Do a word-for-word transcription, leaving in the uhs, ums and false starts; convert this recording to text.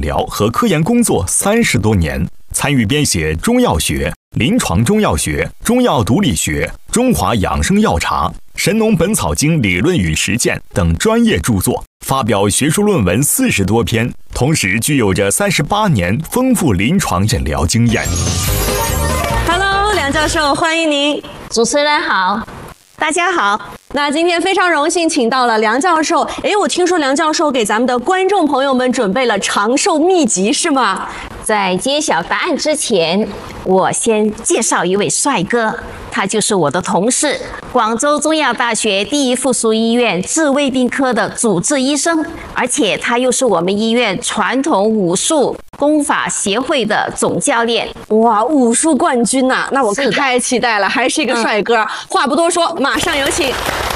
疗和科研工作三十多年，参与编写《中药学》《临床中药学》《中药毒理学》《中华养生药茶》《神农本草经理论与实践》等专业著作，发表学术论文四十多篇，同时具有着三十八年丰富临床诊疗经验。 Hello， 梁教授，欢迎您。 主持人好， 大家好。那今天非常荣幸请到了梁教授。诶，我听说梁教授给咱们的观众朋友们准备了长寿秘籍，是吗？ 在揭晓答案之前，我先介绍一位帅哥，他就是我的同事，广州中药大学第一附属医院治胃病科的主治医生，而且他又是我们医院传统武术功法协会的总教练。 哇，武术冠军呐、啊！那我可太期待了，还是一个帅哥。嗯、话不多说，马上有请。